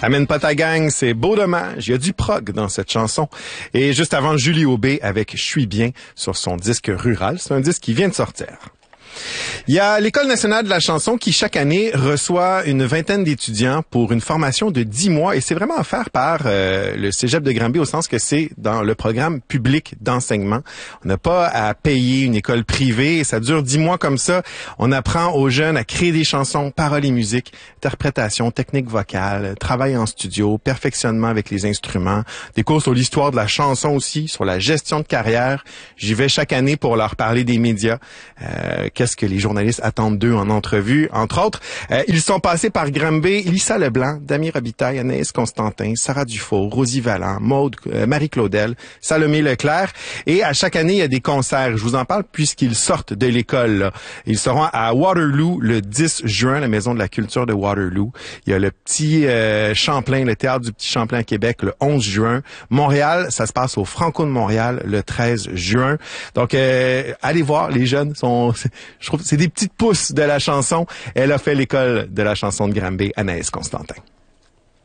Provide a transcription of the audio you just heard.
Amène pas ta gang, c'est beau dommage. Il y a du prog dans cette chanson. Et juste avant, Julie Aubé avec Je suis bien sur son disque Rural. C'est un disque qui vient de sortir. Il y a l'École nationale de la chanson qui, chaque année, reçoit une vingtaine d'étudiants pour une formation de 10 mois. Et c'est vraiment offert par le Cégep de Granby au sens que c'est dans le programme public d'enseignement. On n'a pas à payer une école privée. Ça dure 10 mois comme ça. On apprend aux jeunes à créer des chansons, paroles et musique, interprétation, technique vocale, travail en studio, perfectionnement avec les instruments, des cours sur l'histoire de la chanson aussi, sur la gestion de carrière. J'y vais chaque année pour leur parler des médias. Qu'est-ce que les journalistes attendent d'eux en entrevue, entre autres. Ils sont passés par Granby, Lisa Leblanc, Dami Robitaille, Anaïs Constantin, Sarah Dufault, Rosie Vallant, Maude, Marie Claudel, Salomé Leclerc. Et à chaque année, il y a des concerts. Je vous en parle puisqu'ils sortent de l'école, là. Ils seront à Waterloo le 10 juin, la Maison de la culture de Waterloo. Il y a le petit Champlain, le théâtre du petit Champlain à Québec le 11 juin. Montréal, ça se passe au Franco de Montréal le 13 juin. Donc, allez voir, les jeunes sont... Je trouve que c'est des petites pousses de la chanson. Elle a fait l'école de la chanson de Granby, Anaïs Constantin.